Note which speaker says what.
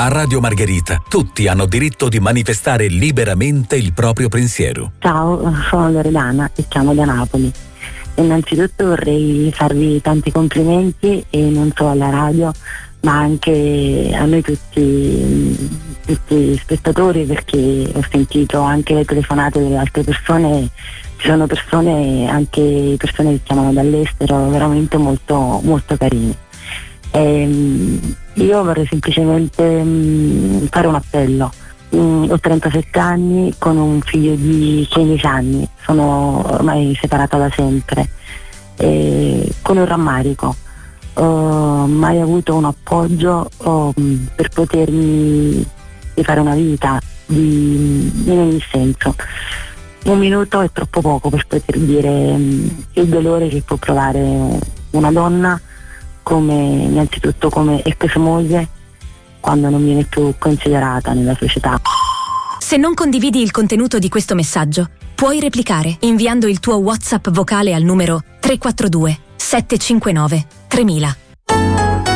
Speaker 1: A Radio Margherita tutti hanno diritto di manifestare liberamente il proprio pensiero.
Speaker 2: Ciao, sono Loredana e chiamo da Napoli. Innanzitutto vorrei farvi tanti complimenti, e non solo alla radio ma anche a noi tutti spettatori, perché ho sentito anche le telefonate delle altre persone. Ci sono persone, anche persone che chiamano dall'estero, veramente molto, molto carine. Io vorrei semplicemente fare un appello. Ho 37 anni con un figlio di 15 anni, sono ormai separata da sempre, con un rammarico. Ho mai avuto un appoggio per potermi fare una vita in ogni senso. Un minuto è troppo poco per poter dire il dolore che può provare una donna, innanzitutto come ex moglie, quando non viene più considerata nella società.
Speaker 3: Se non condividi il contenuto di questo messaggio, puoi replicare inviando il tuo WhatsApp vocale al numero 342 759 3000.